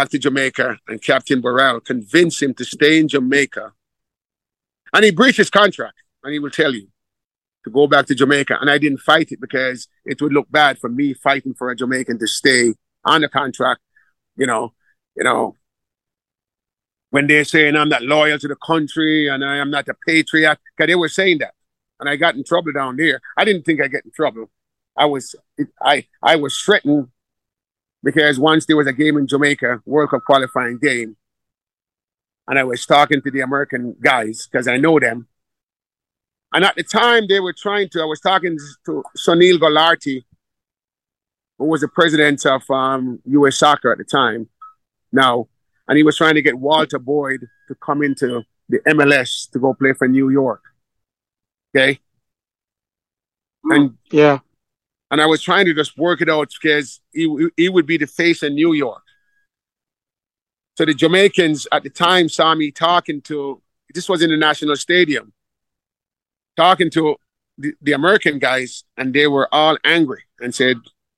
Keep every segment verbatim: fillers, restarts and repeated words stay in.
back to Jamaica, and Captain Burrell convinced him to stay in Jamaica. And he breached his contract, and he will tell you to go back to Jamaica. And I didn't fight it because it would look bad for me fighting for a Jamaican to stay on the contract. You know, you know, when they're saying I'm not loyal to the country and I am not a patriot, because they were saying that. And I got in trouble down there. I didn't think I'd get in trouble. I was, I, I was threatened because once there was a game in Jamaica, World Cup qualifying game, and I was talking to the American guys because I know them. And at the time they were trying to, I was talking to Sunil Gulati, who was the president of um, U S Soccer at the time now, and he was trying to get Walter Boyd to come into the M L S to go play for New York. Okay? And yeah. And I was trying to just work it out because he, he would be the face in New York. So the Jamaicans at the time saw me talking to, this was in the National Stadium, talking to the, the American guys, and they were all angry and said,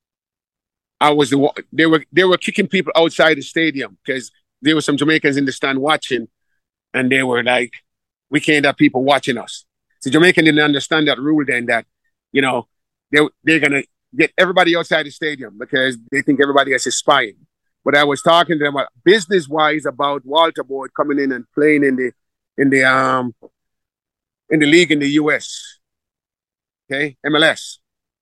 I was the one, they were, they were kicking people outside the stadium because there were some Jamaicans in the stand watching, and they were like, we can't have people watching us. So Jamaican didn't understand that rule then, that, you know, they, they're going to get everybody outside the stadium because they think everybody else is spying. But I was talking to them about business-wise about Walter Boyd coming in and playing in the in the um in the league in the U S, okay, M L S,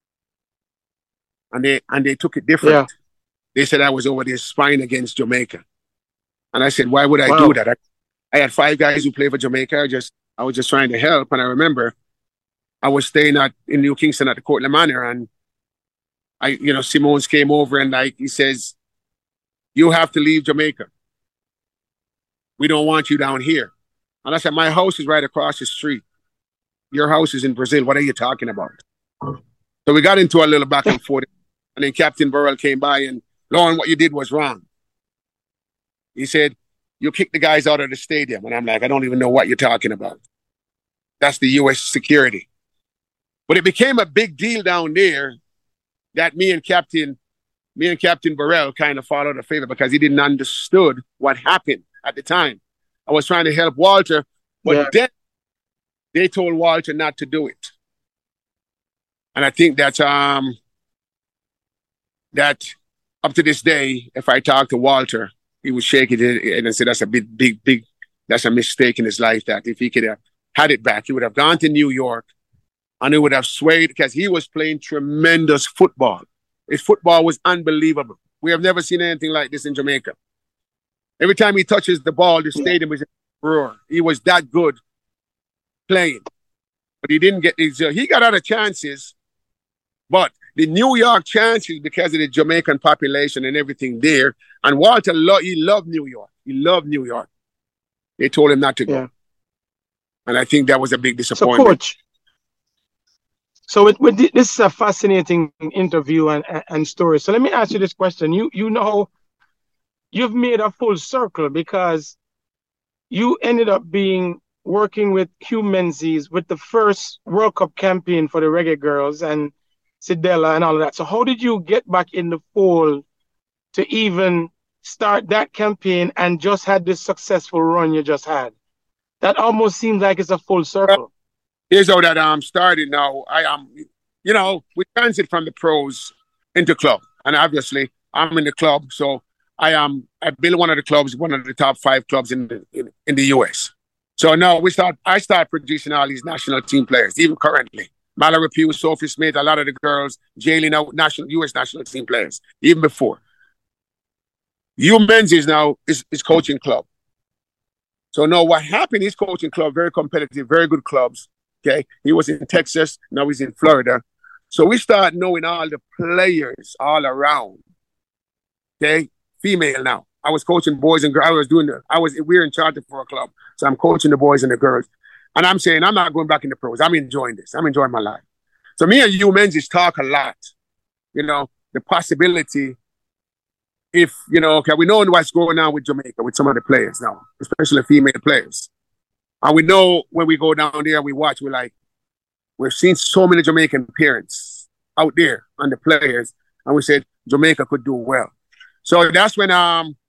and they and they took it different. Yeah. They said I was over there spying against Jamaica, and I said, why would I wow. do that? I, I had five guys who play for Jamaica. I just I was just trying to help, and I remember I was staying at in New Kingston at the Courtland Manor, and I, you know, Simone's came over and like he says, you have to leave Jamaica. We don't want you down here. And I said, my house is right across the street. Your house is in Brazil. What are you talking about? So we got into a little back and forth. And then Captain Burrell came by and, Lauren, what you did was wrong. He said, you kicked the guys out of the stadium. And I'm like, I don't even know what you're talking about. That's the U S security. But it became a big deal down there that me and Captain Me and Captain Burrell kind of followed a favor because he didn't understood what happened at the time. I was trying to help Walter, but yeah. then they told Walter not to do it. And I think that um that up to this day, if I talk to Walter, he would shake it and say that's a big, big, big, that's a mistake in his life. That if he could have had it back, he would have gone to New York and he would have swayed because he was playing tremendous football. His football was unbelievable. We have never seen anything like this in Jamaica. Every time he touches the ball, the stadium is a roar. He was that good playing. But he didn't get his, uh, he got other chances. But the New York chances, because of the Jamaican population and everything there, and Walter, lo- he loved New York. He loved New York. They told him not to go. Yeah. And I think that was a big disappointment. So, Coach, So with, with this is a fascinating interview and, and story. So let me ask you this question. You you know, you've made a full circle because you ended up being working with Hugh Menzies with the first World Cup campaign for the Reggae Girls and Sidella and all of that. So how did you get back in the fold to even start that campaign and just had this successful run you just had? That almost seems like it's a full circle. Here's how that um started now. I am, um, you know, we transit from the pros into club. And obviously, I'm in the club. So I am, um, I built one of the clubs, one of the top five clubs in the, in, in the U S. So now we start, I start producing all these national team players, even currently. Mallory Pugh, Sophie Smith, a lot of the girls, Jaylen out, national, U S national team players, even before. Hugh Menzies now is, is coaching club. So now what happened, he's coaching club, very competitive, very good clubs. Okay, he was in Texas, now he's in Florida. So we start knowing all the players all around. Okay, female now. I was coaching boys and girls. I was doing the, I was, we were in charge for a club. So I'm coaching the boys and the girls. And I'm saying, I'm not going back in the pros. I'm enjoying this. I'm enjoying my life. So me and Hugh Menzies talk a lot. You know, the possibility if, you know, okay, we know what's going on with Jamaica, with some of the players now, especially female players. And we know when we go down there and we watch, we're like, we've seen so many Jamaican parents out there on the players, and we said Jamaica could do well. So that's when um